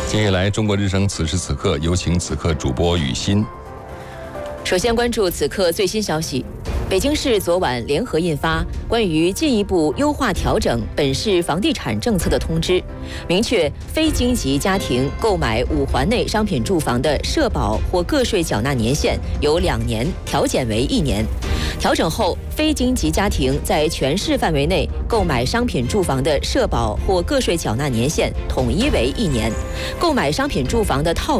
接下来，中国之声此时此刻有请此刻主播雨欣。 首先关注此刻最新消息。北京市昨晚联合印发关于进一步优化调整本市房地产政策的通知，明确非京籍家庭购买5环内商品住房的社保或个税缴纳年限由2年调减为1年。调整后，非京籍家庭在全市范围内购买商品住房的社保或个税缴纳年限统一为1年，购买商品住房的套